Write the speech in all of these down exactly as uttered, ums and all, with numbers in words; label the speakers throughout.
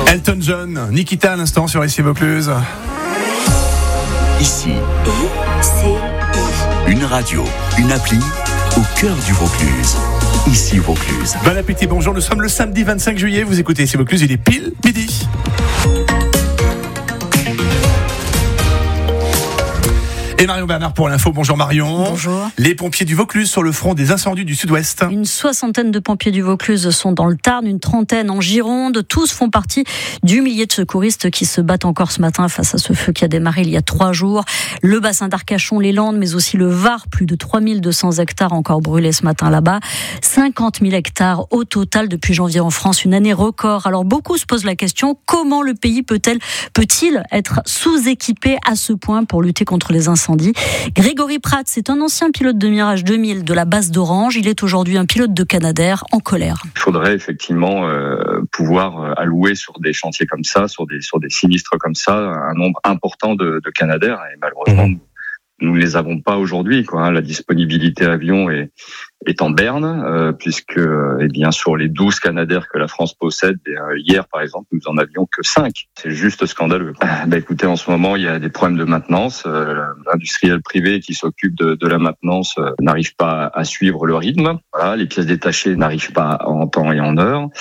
Speaker 1: Elton John, Nikita à l'instant sur Ici Vaucluse.
Speaker 2: Ici, I C I. Une radio, une appli au cœur du Vaucluse. Ici Vaucluse.
Speaker 1: Bon appétit, bonjour, nous sommes le samedi vingt-cinq juillet, vous écoutez Ici Vaucluse, il est pile midi. Et Marion Bernard pour l'info. Bonjour Marion.
Speaker 3: Bonjour.
Speaker 1: Les pompiers du Vaucluse sur le front des incendies du Sud-Ouest.
Speaker 3: Une soixantaine de pompiers du Vaucluse sont dans le Tarn, une trentaine en Gironde. Tous font partie du millier de secouristes qui se battent encore ce matin face à ce feu qui a démarré il y a trois jours. Le bassin d'Arcachon, les Landes, mais aussi le Var, plus de trois mille deux cents hectares encore brûlés ce matin là-bas. cinquante mille hectares au total depuis janvier en France, une année record. Alors beaucoup se posent la question, comment le pays peut-elle, peut-il être sous-équipé à ce point pour lutter contre les incendies? Grégory Pratt, c'est un ancien pilote de Mirage deux mille de la base d'Orange. Il est aujourd'hui un pilote de Canadair en colère.
Speaker 4: Il faudrait effectivement euh, pouvoir allouer sur des chantiers comme ça, sur des sur des sinistres comme ça, un nombre important de, de Canadair. Et malheureusement, mmh. nous ne les avons pas aujourd'hui, quoi. Hein. La disponibilité avion est est en berne, euh, puisque eh bien sur les douze Canadair que la France possède, euh, hier par exemple, nous en avions que cinq. C'est juste scandaleux. Bah, écoutez, en ce moment, il y a des problèmes de maintenance. Euh, l'industriel privé qui s'occupe de, de la maintenance euh, n'arrive pas à suivre le rythme. Voilà, les pièces détachées n'arrivent pas en temps et en heure.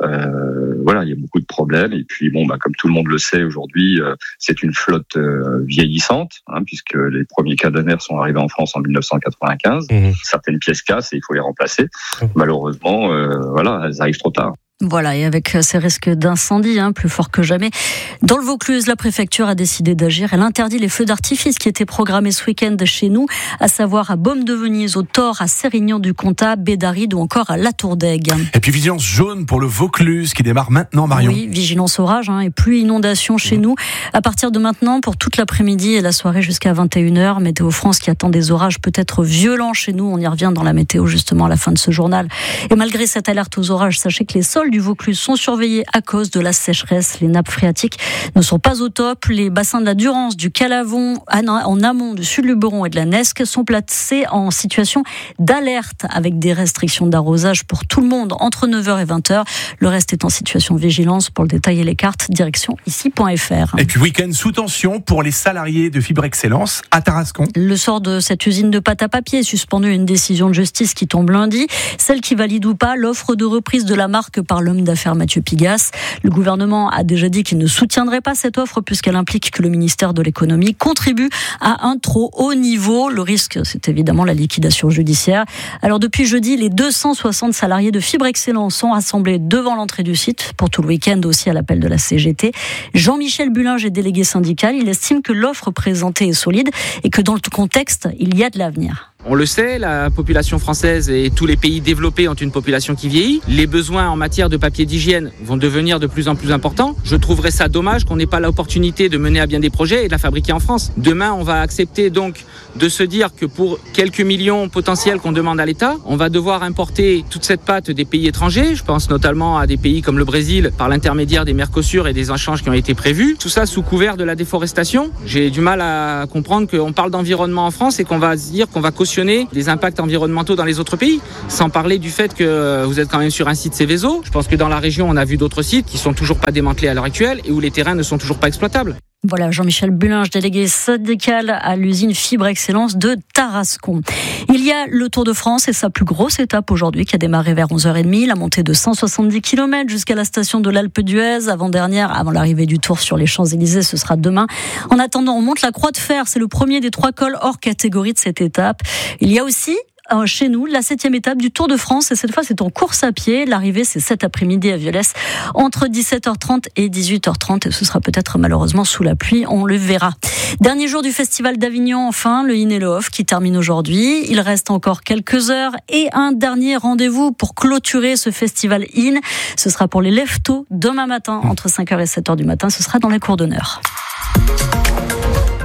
Speaker 4: Euh, voilà, il y a beaucoup de problèmes. Et puis bon, bah comme tout le monde le sait aujourd'hui, euh, c'est une flotte euh, vieillissante, hein, puisque les premiers Canadair sont arrivés en France en dix-neuf cent quatre-vingt-quinze. Mmh. Certaines pièces cassent. Il faut les remplacer. Malheureusement, euh, voilà, elles arrivent trop tard.
Speaker 3: Voilà, et avec ces risques d'incendie, hein, plus forts que jamais. Dans le Vaucluse, la préfecture a décidé d'agir. Elle interdit les feux d'artifice qui étaient programmés ce week-end chez nous, à savoir à Baume-de-Venise, au Thor, à Sérignan-du-Comtat, Bédaride ou encore à La Tour d'Aigue.
Speaker 1: Et puis vigilance jaune pour le Vaucluse qui démarre maintenant, Marion.
Speaker 3: Oui, vigilance orage hein, et pluie inondation chez mmh. nous. À partir de maintenant, pour toute l'après-midi et la soirée jusqu'à vingt et une heures, Météo France qui attend des orages peut-être violents chez nous. On y revient dans la météo justement à la fin de ce journal. Et malgré cette alerte aux orages, sachez que les sols du Vaucluse sont surveillés à cause de la sécheresse. Les nappes phréatiques ne sont pas au top. Les bassins de la Durance, du Calavon, en amont du Sud-Luberon et de la Nesque sont placés en situation d'alerte avec des restrictions d'arrosage pour tout le monde entre neuf heures et vingt heures. Le reste est en situation de vigilance. Pour le détail et les cartes, direction ici point f r.
Speaker 1: Et puis week-end sous tension pour les salariés de Fibre Excellence à Tarascon.
Speaker 3: Le sort de cette usine de pâte à papier est suspendu à une décision de justice qui tombe lundi. Celle qui valide ou pas l'offre de reprise de la marque par l'homme d'affaires Mathieu Pigasse. Le gouvernement a déjà dit qu'il ne soutiendrait pas cette offre puisqu'elle implique que le ministère de l'économie contribue à un trop haut niveau. Le risque, c'est évidemment la liquidation judiciaire. Alors depuis jeudi, les deux cent soixante salariés de Fibre Excellence sont rassemblés devant l'entrée du site pour tout le week-end aussi à l'appel de la C G T. Jean-Michel Bullinge est délégué syndical. Il estime que l'offre présentée est solide et que dans le contexte, il y a de l'avenir.
Speaker 5: On le sait, la population française et tous les pays développés ont une population qui vieillit. Les besoins en matière de papier d'hygiène vont devenir de plus en plus importants. Je trouverais ça dommage qu'on n'ait pas l'opportunité de mener à bien des projets et de la fabriquer en France. Demain, on va accepter donc de se dire que pour quelques millions potentiels qu'on demande à l'État, on va devoir importer toute cette pâte des pays étrangers. Je pense notamment à des pays comme le Brésil par l'intermédiaire des Mercosur et des échanges qui ont été prévus. Tout ça sous couvert de la déforestation. J'ai du mal à comprendre qu'on parle d'environnement en France et qu'on va se dire qu'on va cautionner des impacts environnementaux dans les autres pays, sans parler du fait que vous êtes quand même sur un site Céveso. Je pense que dans la région, on a vu d'autres sites qui sont toujours pas démantelés à l'heure actuelle et où les terrains ne sont toujours pas exploitables.
Speaker 3: Voilà, Jean-Michel Bullinge, délégué syndical à l'usine Fibre Excellence de Tarascon. Il y a le Tour de France et sa plus grosse étape aujourd'hui qui a démarré vers onze heures trente, la montée de cent soixante-dix kilomètres jusqu'à la station de l'Alpe d'Huez, avant-dernière, avant l'arrivée du Tour sur les Champs-Élysées, ce sera demain. En attendant, on monte la Croix de Fer, c'est le premier des trois cols hors catégorie de cette étape. Il y a aussi chez nous, la septième étape du Tour de France, et cette fois c'est en course à pied. L'arrivée c'est cet après-midi à Violès entre dix-sept heures trente et dix-huit heures trente, et ce sera peut-être malheureusement sous la pluie, on le verra. Dernier jour du Festival d'Avignon, enfin, le In et le Off qui termine aujourd'hui. Il reste encore quelques heures et un dernier rendez-vous pour clôturer ce Festival In. Ce sera pour les lève-tôt demain matin entre cinq heures et sept heures du matin, ce sera dans la cour d'honneur.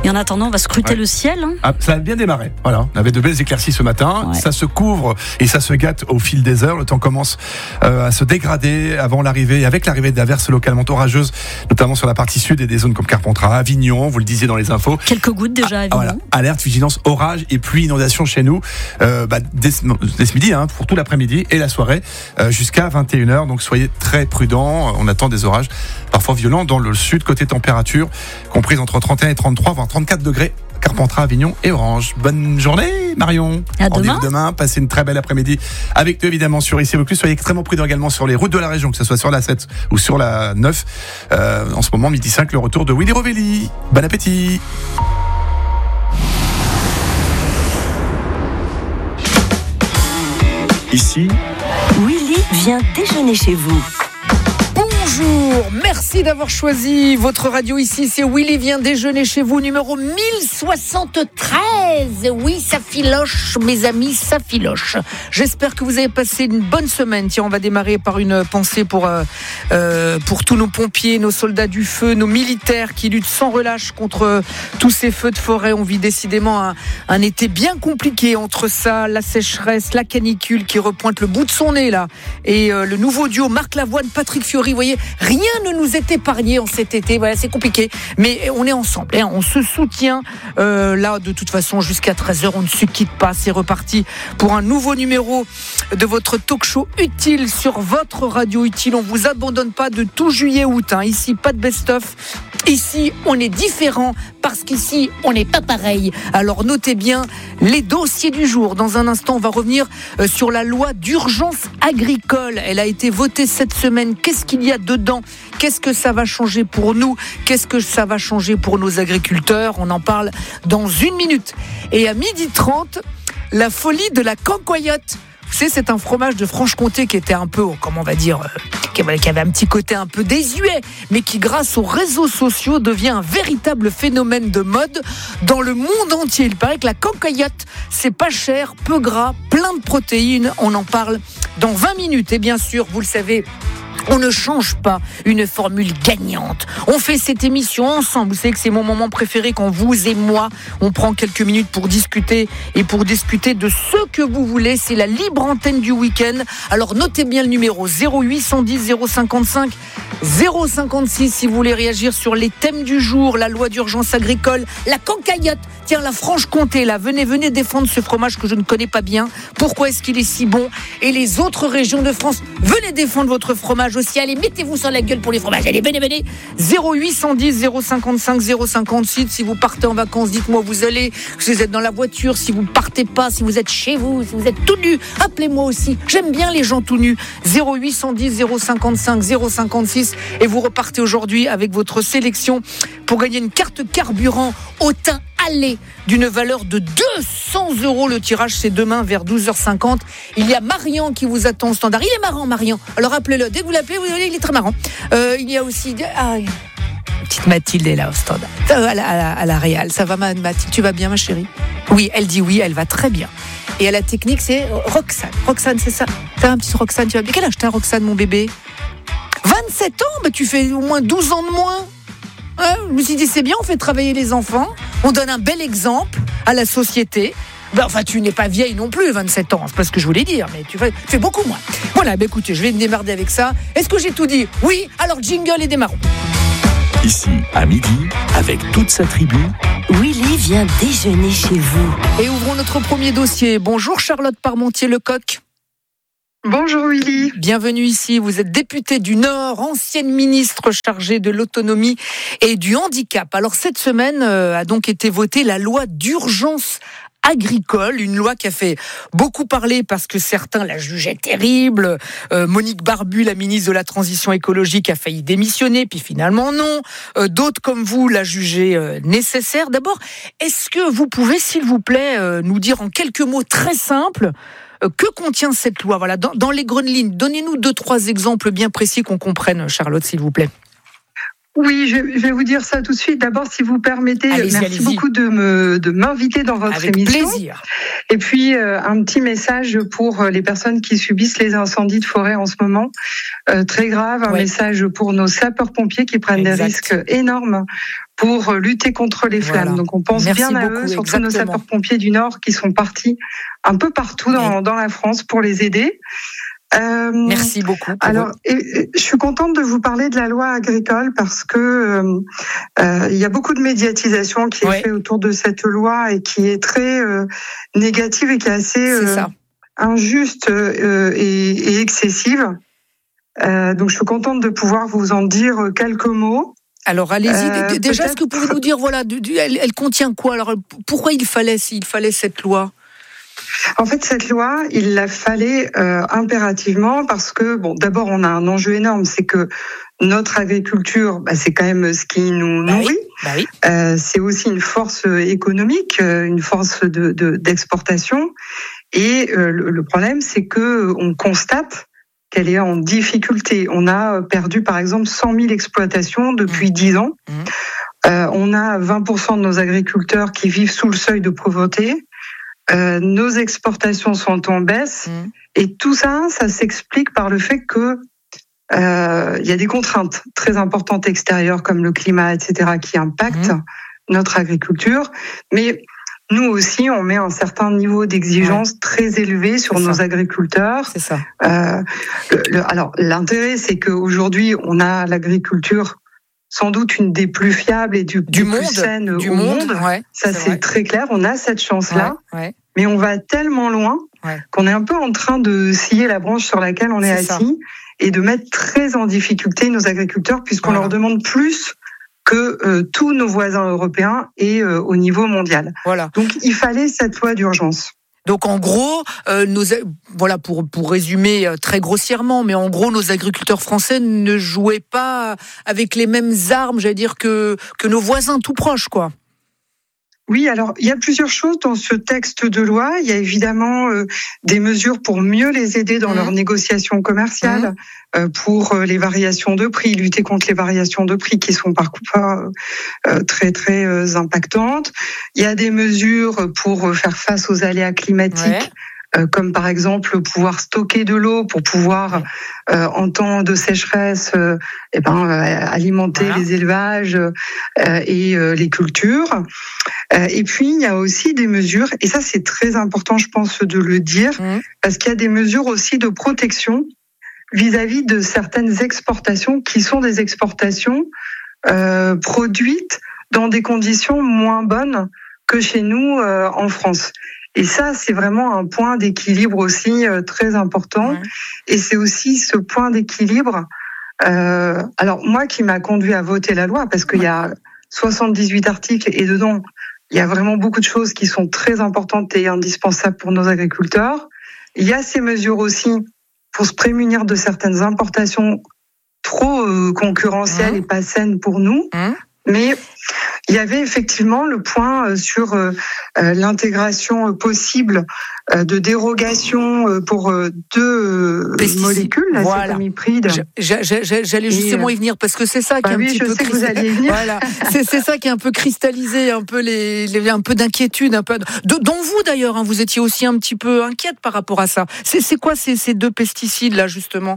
Speaker 3: Et en attendant, on va scruter
Speaker 1: Ouais.
Speaker 3: le ciel. Hein.
Speaker 1: Ah, ça a bien démarré. Voilà, on avait de belles éclaircies ce matin.
Speaker 3: Ouais.
Speaker 1: Ça se couvre et ça se gâte au fil des heures. Le temps commence euh, à se dégrader avant l'arrivée, avec l'arrivée d'averses localement orageuses, notamment sur la partie sud et des zones comme Carpentras, Avignon. Vous le disiez dans les infos.
Speaker 3: Quelques gouttes déjà à
Speaker 1: Ah,
Speaker 3: Avignon.
Speaker 1: voilà. Alerte, vigilance, orage et pluie, inondation chez nous euh, bah, dès, ce- dès ce midi, hein, pour tout l'après-midi et la soirée euh, jusqu'à vingt et une heures. Donc soyez très prudents. On attend des orages parfois violents dans le sud côté température, comprise entre trente et un et trente-trois, voire trente-quatre degrés. Carpentras, Avignon et Orange. Bonne journée, Marion.
Speaker 3: À
Speaker 1: Rendez-vous
Speaker 3: demain.
Speaker 1: demain. Passez une très belle après-midi avec nous, évidemment, sur Ici Vaucluse. Soyez extrêmement prudents également sur les routes de la région, que ce soit sur la sept ou sur la neuf. Euh, en ce moment, midi cinq, le retour de Willy Rovelli. Bon appétit.
Speaker 2: Ici,
Speaker 6: Willy vient déjeuner chez vous.
Speaker 7: Bonjour, merci d'avoir choisi votre radio ici. C'est Willy vient déjeuner chez vous, numéro mille soixante-treize. Oui, ça filoche, mes amis, ça filoche. J'espère que vous avez passé une bonne semaine. Tiens, on va démarrer par une pensée pour, euh, euh, pour tous nos pompiers, nos soldats du feu, nos militaires qui luttent sans relâche contre tous ces feux de forêt. On vit décidément un, un été bien compliqué entre ça, la sécheresse, la canicule qui repointe le bout de son nez là, et euh, le nouveau duo Marc Lavoine, Patrick Fiori. Vous voyez, rien ne nous est épargné en cet été. Voilà, c'est compliqué, mais on est ensemble, hein, on se soutient. Euh, là, de toute façon, jusqu'à treize heures, on ne se quitte pas. C'est reparti pour un nouveau numéro de votre talk show utile sur votre radio utile. On vous abandonne pas de tout juillet-août. Hein. Ici, pas de best-of. Ici, on est différent parce qu'ici, on n'est pas pareil. Alors, notez bien les dossiers du jour. Dans un instant, on va revenir euh, sur la loi d'urgence agricole. Elle a été votée cette semaine. Qu'est-ce qu'il y a dedans ? Qu'est-ce que ça va changer pour nous ? Qu'est-ce que ça va changer pour nos agriculteurs ? On en parle dans une minute. Et à midi trente, la folie de la cancoyote. Vous savez, c'est un fromage de Franche-Comté qui était un peu, comment on va dire, euh, qui avait un petit côté un peu désuet, mais qui, grâce aux réseaux sociaux, devient un véritable phénomène de mode dans le monde entier. Il paraît que la cancoyote, c'est pas cher, peu gras, plein de protéines. On en parle dans vingt minutes. Et bien sûr, vous le savez, on ne change pas une formule gagnante. On fait cette émission ensemble. Vous savez que c'est mon moment préféré quand vous et moi, on prend quelques minutes pour discuter et pour discuter de ce que vous voulez. C'est la libre antenne du week-end. Alors notez bien le numéro zéro huit cent dix zéro cinquante-cinq zéro cinquante-six si vous voulez réagir sur les thèmes du jour, la loi d'urgence agricole, la cancoyote. Tiens, la Franche-Comté, là, venez, venez défendre ce fromage que je ne connais pas bien. Pourquoi est-ce qu'il est si bon ? Et les autres régions de France, venez défendre votre fromage aussi. Allez, mettez-vous sur la gueule pour les fromages. Allez, venez, venez. zéro huit cent dix zéro cinquante-cinq zéro cinquante-six. Si vous partez en vacances, dites-moi où vous allez. Si vous êtes dans la voiture, si vous ne partez pas, si vous êtes chez vous, si vous êtes tout nu, appelez-moi aussi. J'aime bien les gens tout nus. zéro huit cent dix zéro cinquante-cinq zéro cinquante-six. Et vous repartez aujourd'hui avec votre sélection pour gagner une carte carburant au thym Allez d'une valeur de deux cents euros. Le tirage, c'est demain vers douze heures cinquante. Il y a Marian qui vous attend au standard. Il est marrant, Marian. Alors appelez-le. Dès que vous l'appelez, vous allez, il est très marrant. Euh, il y a aussi... Ah, petite Mathilde est là au standard. À la, à la, à la Réal. Ça va, ma Mathilde? Tu vas bien, ma chérie? Oui, elle dit oui, elle va très bien. Et à la technique, c'est Roxane. Roxane, c'est ça? T'as un petit Roxane, tu vas bien? Quel âge t'as, Roxane, mon bébé? vingt-sept ans? Bah, tu fais au moins douze ans de moins. Ouais, je me suis dit, c'est bien, on fait travailler les enfants. On donne un bel exemple à la société. Ben, enfin, tu n'es pas vieille non plus, vingt-sept ans, c'est pas ce que je voulais dire, mais tu fais, tu fais beaucoup moins. Voilà, ben écoutez, je vais me démarrer avec ça. Est-ce que j'ai tout dit? Oui, alors jingle et démarrons.
Speaker 2: Ici, à midi, avec toute sa tribu,
Speaker 6: Willy vient déjeuner chez vous.
Speaker 7: Et ouvrons notre premier dossier. Bonjour Charlotte Parmentier-Lecoq.
Speaker 8: Bonjour Willy.
Speaker 7: Bienvenue ici, vous êtes députée du Nord, ancienne ministre chargée de l'autonomie et du handicap. Alors cette semaine euh, a donc été votée la loi d'urgence agricole, une loi qui a fait beaucoup parler parce que certains la jugeaient terrible. Euh, Monique Barbu, la ministre de la Transition écologique, a failli démissionner, puis finalement non. Euh, d'autres comme vous la jugeaient euh, nécessaire. D'abord, est-ce que vous pouvez, s'il vous plaît, euh, nous dire en quelques mots très simples euh, que contient cette loi? Voilà, dans, dans les grandes lignes, donnez-nous deux, trois exemples bien précis qu'on comprenne, Charlotte, s'il vous plaît.
Speaker 8: Oui, je, je vais vous dire ça tout de suite. D'abord, si vous permettez,
Speaker 7: allez-y,
Speaker 8: merci
Speaker 7: allez-y.
Speaker 8: beaucoup de me de m'inviter dans votre
Speaker 7: Avec
Speaker 8: émission.
Speaker 7: plaisir.
Speaker 8: Et puis euh, un petit message pour les personnes qui subissent les incendies de forêt en ce moment, euh, très grave. Un
Speaker 7: Ouais.
Speaker 8: message pour nos sapeurs-pompiers qui prennent
Speaker 7: Exact.
Speaker 8: des risques énormes pour lutter contre les flammes.
Speaker 7: Voilà.
Speaker 8: Donc on pense
Speaker 7: Merci
Speaker 8: bien à
Speaker 7: beaucoup,
Speaker 8: eux, surtout nos
Speaker 7: exactement.
Speaker 8: sapeurs-pompiers du Nord qui sont partis un peu partout dans,
Speaker 7: Oui.
Speaker 8: dans la France pour les aider. Euh,
Speaker 7: Merci beaucoup. pour
Speaker 8: Alors,
Speaker 7: eux.
Speaker 8: et, et, je suis contente de vous parler de la loi agricole parce que euh, euh, il y a beaucoup de médiatisation qui est
Speaker 7: Ouais.
Speaker 8: faite autour de cette loi et qui est très euh, négative et qui est assez
Speaker 7: C'est
Speaker 8: euh,
Speaker 7: ça.
Speaker 8: injuste euh, et, et excessive. Euh, donc, je suis contente de pouvoir vous en dire quelques mots.
Speaker 7: Alors allez-y.
Speaker 8: Euh,
Speaker 7: Déjà, est-ce que vous
Speaker 8: peut-être-
Speaker 7: pouvez nous dire, voilà, du- du- elle, elle contient quoi? Alors pourquoi il fallait, s'il fallait cette loi?
Speaker 8: En fait, cette loi, il la fallait euh, impérativement parce que, bon, d'abord, on a un enjeu énorme, c'est que notre agriculture, bah, c'est quand même ce qui nous
Speaker 7: Bah oui.
Speaker 8: nourrit.
Speaker 7: Bah oui.
Speaker 8: Euh, c'est aussi une force économique, euh, une force de, de, d'exportation. Et euh, le, le problème, c'est que on constate qu'elle est en difficulté. On a perdu, par exemple, cent mille exploitations depuis dix ans.
Speaker 7: Mmh.
Speaker 8: Euh, on a vingt pour cent de nos agriculteurs qui vivent sous le seuil de pauvreté. Euh, nos exportations sont en baisse.
Speaker 7: Mmh.
Speaker 8: Et tout ça, ça s'explique par le fait que euh, il y a des contraintes très importantes extérieures comme le climat, et cetera, qui impactent
Speaker 7: Mmh.
Speaker 8: notre agriculture. Mais nous aussi, on met un certain niveau d'exigence très élevé sur
Speaker 7: C'est
Speaker 8: nos
Speaker 7: ça.
Speaker 8: agriculteurs.
Speaker 7: C'est ça.
Speaker 8: Euh, le- le- alors, l'intérêt, c'est qu'aujourd'hui, on a l'agriculture sans doute une des plus fiables et du,
Speaker 7: Du
Speaker 8: des
Speaker 7: monde.
Speaker 8: plus saines
Speaker 7: Du
Speaker 8: au
Speaker 7: monde.
Speaker 8: monde.
Speaker 7: Ouais.
Speaker 8: Ça, c'est
Speaker 7: vrai.
Speaker 8: très clair. On a cette chance-là.
Speaker 7: Ouais, ouais.
Speaker 8: Mais on va tellement loin
Speaker 7: Ouais.
Speaker 8: qu'on est un peu en train de scier la branche sur laquelle on est,
Speaker 7: C'est ça.
Speaker 8: assis et de mettre très en difficulté nos agriculteurs puisqu'on
Speaker 7: Voilà.
Speaker 8: leur demande plus que euh, tous nos voisins européens et euh, au niveau mondial.
Speaker 7: Voilà.
Speaker 8: Donc il fallait cette loi d'urgence.
Speaker 7: Donc en gros, euh, nos, a- voilà pour pour résumer euh, très grossièrement, mais en gros nos agriculteurs français ne jouaient pas avec les mêmes armes, j'allais dire que que nos voisins tout proches, quoi.
Speaker 8: Oui, alors il y a plusieurs choses dans ce texte de loi. Il y a évidemment euh, des mesures pour mieux les aider dans
Speaker 7: Mmh.
Speaker 8: leurs négociations commerciales, euh, pour euh, les variations de prix, lutter contre les variations de prix qui sont parfois euh, très très euh, impactantes. Il y a des mesures pour euh, faire face aux aléas climatiques.
Speaker 7: Ouais.
Speaker 8: Euh, comme par exemple pouvoir stocker de l'eau pour pouvoir euh, en temps de sécheresse euh, eh ben euh, alimenter
Speaker 7: Voilà.
Speaker 8: les élevages euh, et euh, les cultures. Euh, et puis il y a aussi des mesures, et ça c'est très important je pense de le dire,
Speaker 7: Mmh.
Speaker 8: parce qu'il y a des mesures aussi de protection vis-à-vis de certaines exportations qui sont des exportations euh, produites dans des conditions moins bonnes que chez nous euh, en France. Et ça, c'est vraiment un point d'équilibre aussi euh, très important.
Speaker 7: Ouais.
Speaker 8: Et c'est aussi ce point d'équilibre. Euh, alors moi, qui m'a conduit à voter la loi, parce qu'il y a soixante-dix-huit articles et dedans, il y a vraiment beaucoup de choses qui sont très importantes et indispensables pour nos agriculteurs. Il y a ces mesures aussi pour se prémunir de certaines importations trop euh, concurrentielles
Speaker 7: Mmh.
Speaker 8: et pas saines pour nous.
Speaker 7: Mmh.
Speaker 8: Mais il y avait effectivement le point euh, sur euh, euh, l'intégration euh, possible euh, de dérogation euh, pour euh, deux euh,
Speaker 7: Pesticides.
Speaker 8: molécules,
Speaker 7: Voilà.
Speaker 8: l'acétamipride.
Speaker 7: J'a- j'a- j'a- J'allais justement
Speaker 8: Et,
Speaker 7: y venir parce que c'est ça qui
Speaker 8: bah
Speaker 7: est un
Speaker 8: oui,
Speaker 7: petit
Speaker 8: je
Speaker 7: peu
Speaker 8: sais que vous
Speaker 7: cristal-
Speaker 8: alliez y venir.
Speaker 7: Voilà, c'est c'est ça qui est un peu cristallisé, un peu les, les un peu d'inquiétude, un peu de, dont vous d'ailleurs, hein, vous étiez aussi un petit peu inquiète par rapport à ça. C'est c'est quoi ces, ces deux pesticides là justement?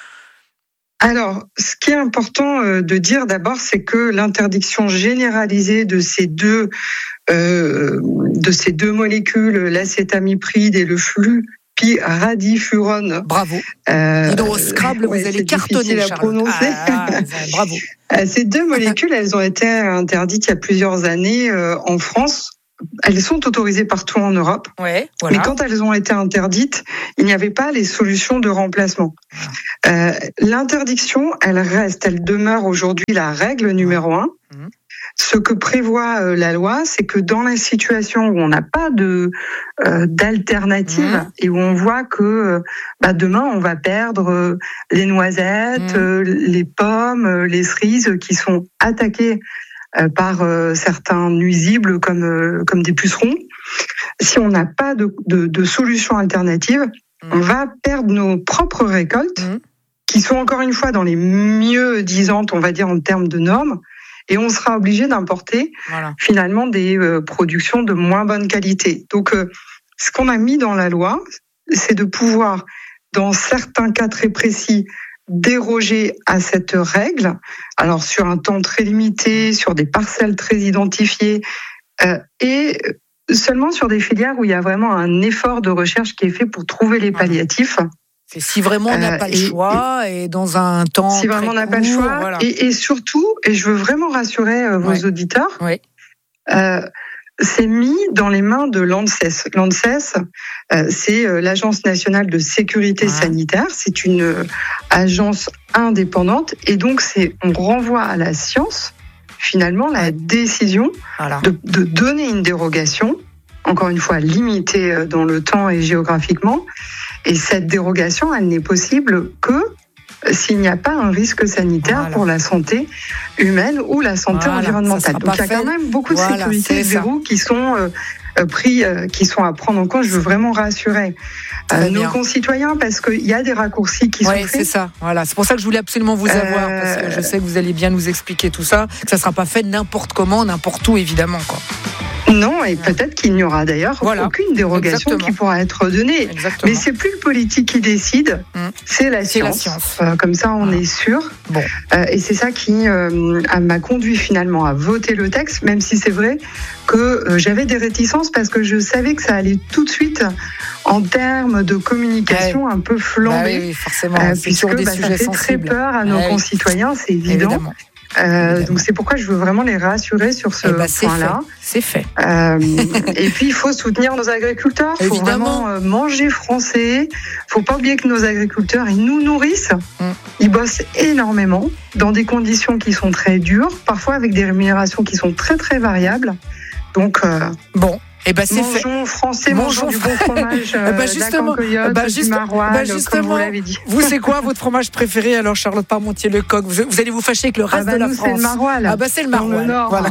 Speaker 8: Alors, ce qui est important euh, de dire d'abord, c'est que l'interdiction généralisée de ces deux euh, de ces deux molécules, l'acétamipride et le flupiradifurone.
Speaker 7: Bravo.
Speaker 8: Euh,
Speaker 7: Dis donc, au Scrabble,
Speaker 8: ouais,
Speaker 7: vous allez
Speaker 8: c'est
Speaker 7: cartonner,
Speaker 8: difficile à
Speaker 7: Charlotte.
Speaker 8: prononcer.
Speaker 7: Ah, ah, bravo.
Speaker 8: Euh, Ces deux molécules, elles ont été interdites il y a plusieurs années euh, en France. Elles sont autorisées partout en Europe.
Speaker 7: Ouais, voilà.
Speaker 8: Mais quand elles ont été interdites, il n'y avait pas les solutions de remplacement. Euh, l'interdiction, elle reste, elle demeure aujourd'hui la règle numéro un.
Speaker 7: Mmh.
Speaker 8: Ce que prévoit euh, la loi, c'est que dans la situation où on n'a pas de euh, d'alternative
Speaker 7: Mmh.
Speaker 8: et où on voit que euh, bah, demain on va perdre euh, les noisettes,
Speaker 7: Mmh.
Speaker 8: euh, les pommes, euh, les cerises qui sont attaquées euh, par euh, certains nuisibles comme euh, comme des pucerons. Si on n'a pas de, de, de solution alternative,
Speaker 7: Mmh.
Speaker 8: on va perdre nos propres récoltes.
Speaker 7: Mmh.
Speaker 8: qui sont encore une fois dans les mieux disantes, on va dire, en termes de normes. Et on sera obligé d'importer voilà. finalement des euh, productions de moins bonne qualité. Donc, euh, ce qu'on a mis dans la loi, c'est de pouvoir, dans certains cas très précis, déroger à cette règle. Alors, sur un temps très limité, sur des parcelles très identifiées, euh, et seulement sur des filières où il y a vraiment un effort de recherche qui est fait pour trouver les palliatifs.
Speaker 7: C'est si vraiment on n'a pas euh, le choix et, et dans un temps
Speaker 8: si vraiment on n'a pas le choix voilà. et, et surtout et je veux vraiment rassurer euh, vos ouais. auditeurs
Speaker 7: ouais.
Speaker 8: euh, c'est mis dans les mains de l'ANSES. L'ANSES euh, c'est euh, l'Agence nationale de sécurité ouais. sanitaire, c'est une euh, agence indépendante et donc c'est on renvoie à la science finalement la décision voilà. de, de donner une dérogation, encore une fois limitée dans le temps et géographiquement. Et cette dérogation, elle n'est possible que s'il n'y a pas un risque sanitaire voilà. pour la santé humaine ou la santé voilà, environnementale. Donc il y a fait. quand même beaucoup de voilà, sécurité verrous qui sont euh, pris, euh, qui sont à prendre en compte. Je veux vraiment rassurer euh, nos concitoyens parce qu'il y a des raccourcis qui
Speaker 7: ouais,
Speaker 8: sont faits.
Speaker 7: C'est ça. Voilà, c'est pour ça que je voulais absolument vous avoir euh... parce que je sais que vous allez bien nous expliquer tout ça. Que ça ne sera pas fait n'importe comment, n'importe où, évidemment, quoi.
Speaker 8: Non, et peut-être qu'il n'y aura d'ailleurs voilà. aucune dérogation Exactement. qui pourra être donnée.
Speaker 7: Exactement.
Speaker 8: Mais c'est plus le politique qui décide, mmh. c'est la
Speaker 7: c'est
Speaker 8: science.
Speaker 7: La science.
Speaker 8: Euh, comme ça, on ah. est sûr.
Speaker 7: Bon.
Speaker 8: Euh, et c'est ça qui euh, m'a conduit finalement à voter le texte, même si c'est vrai que euh, j'avais des réticences parce que je savais que ça allait tout de suite en termes de communication ouais. un peu flamber.
Speaker 7: Bah oui, forcément.
Speaker 8: Euh,
Speaker 7: c'est
Speaker 8: puisque
Speaker 7: sur des
Speaker 8: bah,
Speaker 7: sujets
Speaker 8: ça fait
Speaker 7: sensibles.
Speaker 8: très peur à nos
Speaker 7: ouais,
Speaker 8: concitoyens,
Speaker 7: oui.
Speaker 8: c'est évident.
Speaker 7: Évidemment.
Speaker 8: Euh, donc c'est pourquoi je veux vraiment les rassurer sur ce
Speaker 7: eh ben,
Speaker 8: point-là.
Speaker 7: C'est fait.
Speaker 8: Euh, et puis il faut soutenir nos agriculteurs. Il faut vraiment euh, manger français. Il faut pas oublier que nos agriculteurs ils nous nourrissent. Mm. Ils bossent énormément dans des conditions qui sont très dures, parfois avec des rémunérations qui sont très très variables. Donc euh,
Speaker 7: bon. Eh ben, c'est
Speaker 8: mangeons
Speaker 7: fait.
Speaker 8: français, mangeons, mangeons du bon fromage, euh,
Speaker 7: bah justement,
Speaker 8: coyote,
Speaker 7: bah juste,
Speaker 8: du maroilles,
Speaker 7: bah justement,
Speaker 8: comme vous l'avez dit.
Speaker 7: Vous, c'est quoi votre fromage préféré alors, Charlotte Parmentier-Lecoq? vous, vous allez vous fâcher avec le reste
Speaker 8: ah bah
Speaker 7: de la
Speaker 8: nous,
Speaker 7: France.
Speaker 8: C'est le maroilles.
Speaker 7: Ah bah c'est le maroilles. Voilà.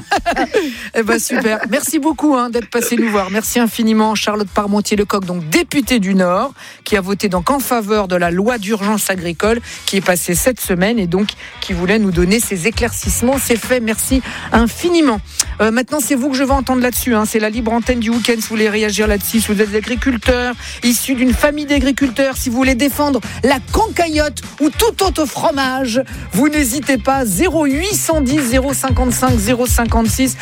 Speaker 7: Eh ben super. Merci beaucoup hein, d'être passé nous voir. Merci infiniment, Charlotte Parmentier-Lecoq, donc députée du Nord, qui a voté donc en faveur de la loi d'urgence agricole qui est passée cette semaine et donc qui voulait nous donner ses éclaircissements. C'est fait. Merci infiniment. Euh, maintenant, c'est vous que je vais entendre là-dessus. Hein. C'est la libre antenne du week-end. Si vous voulez réagir là-dessus, si vous êtes agriculteur, issu d'une famille d'agriculteurs, si vous voulez défendre la cancaillotte ou tout autre fromage, vous n'hésitez pas. zéro huit cent dix, zéro cinquante-cinq, zéro cinquante-six.